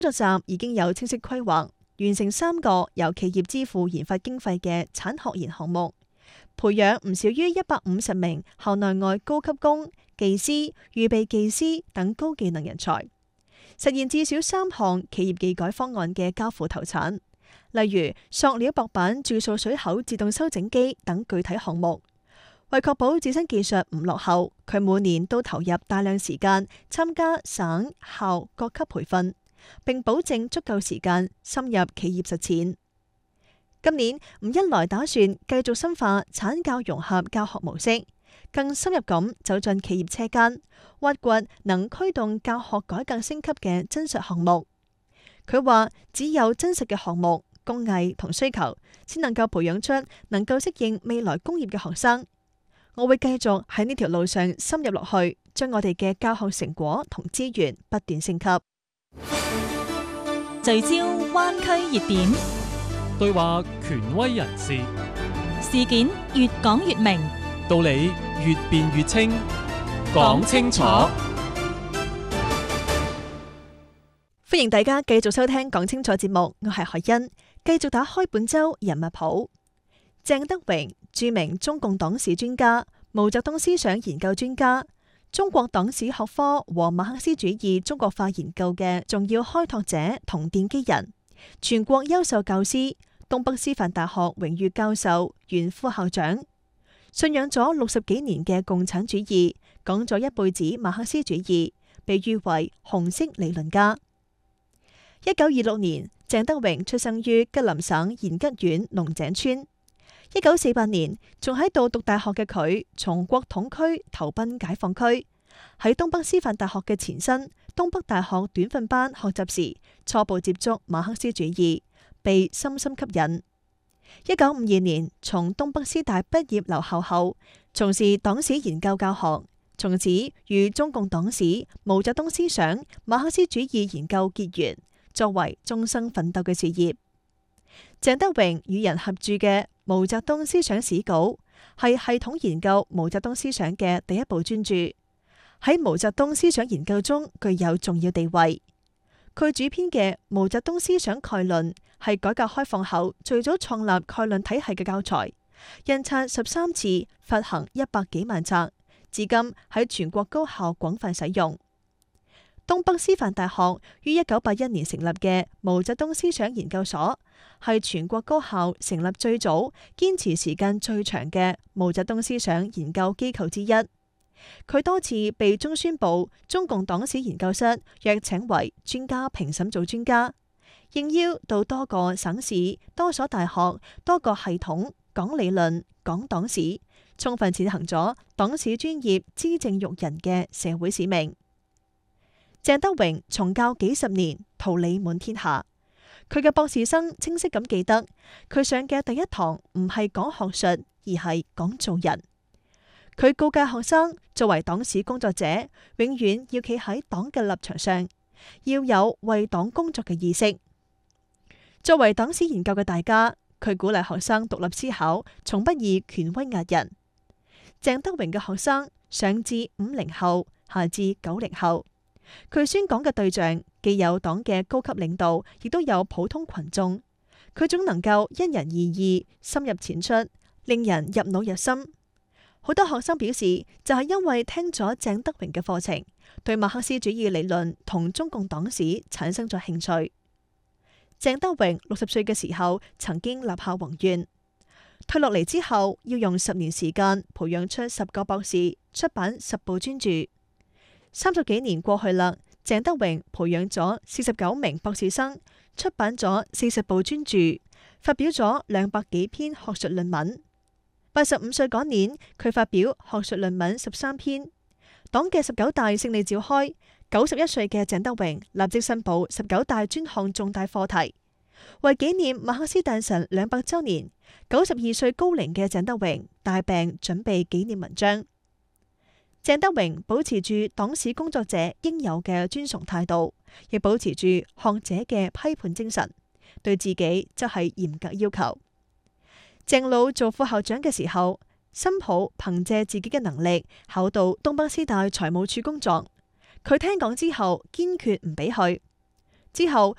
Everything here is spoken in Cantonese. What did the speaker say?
作站已經有清晰規劃，完成3個由企業支付研發經費嘅產學研項目，培養唔少於150名校內外高級工、技師、預備技師等高技能人才，實現至少3項企業技改方案嘅交付投產，例如塑料薄板注塑水口自動修整機等具體項目。為確保自身技術唔落後，佢每年都投入大量時間參加省校各級培訓，並保證足夠時間深入企業實踐。今年吳恩來打算繼續深化產教融合教學模式，更深入咁走進企業車間，挖掘能驅動教學改革升級嘅真實項目。佢話：只有真實嘅項目、工藝同需求，先能夠培養出能夠適應未來工業嘅學生。我會繼續喺呢條路上深入落去，將我哋嘅教學成果同資源不斷升級。 聚焦灣區熱點， 對話權威人士， 事件越講越明， 道理越辯越清，講清楚。 歡迎大家繼續收聽講清楚節目，我係海欣，繼續打開本周人物譜。鄭德榮，著名中共黨史專家、毛澤東思想研究專家，中國黨史學科和馬克思主義中國化研究嘅重要開拓者同奠基人，全國優秀教師，東北師範大學榮譽教授、原副校長，信仰咗60幾年嘅共產主義，講咗一輩子馬克思主義，被譽為紅色理論家。1926年，鄭德榮出生於吉林省延吉縣龍井村。1948年，仲喺度讀大學嘅佢，從國統區投奔解放區，喺東北師範大學嘅前身東北大學短訓班學習時，初步接觸馬克思主義，被深深吸引。1952年，從東北師大畢業留校後，從事黨史研究教學，從此與中共黨史、毛澤東思想、馬克思主義研究結緣，作為終生奮鬥嘅事業。鄭德榮與人合著嘅《毛澤東思想史稿》係系統研究毛澤東思想嘅第一部專著，喺毛澤東思想研究中具有重要地位。佢主編嘅《毛澤東思想概論》係改革開放後最早創立概論體系嘅教材，印刷13次，發行100幾萬冊，至今喺全國高校廣泛使用。東北師範大學於1981年成立嘅毛澤東思想研究所，係全國高校成立最早、堅持時間最長嘅毛澤東思想研究機構之一。佢多次被中宣部中共黨史研究室約請為專家評審組專家，應邀到多個省市、多所大學、多個系統講理論、講黨史，充分踐行咗黨史專業資正育人嘅社會使命。鄭德榮從教幾十年，桃李滿天下。佢嘅博士生清晰咁記得，佢上嘅第一堂唔係講學術，而係講做人。佢告誡學生，作為黨史工作者，永遠要企喺黨嘅立場上，要有為黨工作嘅意識。作為黨史研究嘅大家，佢鼓勵學生獨立思考，從不以權威壓人。鄭德榮嘅學生上至50後，下至90後。佢宣講嘅對象既有黨嘅高級領導，亦都有普通群眾。佢總能夠因人而異，深入淺出，令人入腦入心。好多學生表示，就係因為聽咗鄭德榮嘅課程，對馬克思主義理論同中共黨史產生咗興趣。鄭德榮60歲嘅時候，曾經立下宏願，退落嚟之後要用10年時間培養出10個博士，出版10部專著。30幾年過去啦，鄭德榮培養咗49名博士生，出版咗40部專著，發表咗200幾篇學術論文。85歲嗰年，佢發表學術論文13篇。黨嘅19大勝利召開，91歲嘅鄭德榮立即申報19大專項重大課題。為紀念馬克思誕辰200週年，92歲高齡嘅鄭德榮大病準備紀念文章。鄭德榮保持住黨史工作者應有嘅尊崇態度，亦保持住學者嘅批判精神，對自己則係嚴格要求。鄭老做副校長嘅時候，新抱憑借自己嘅能力考到東北師大財務處工作，佢聽講之後堅決唔俾去。之後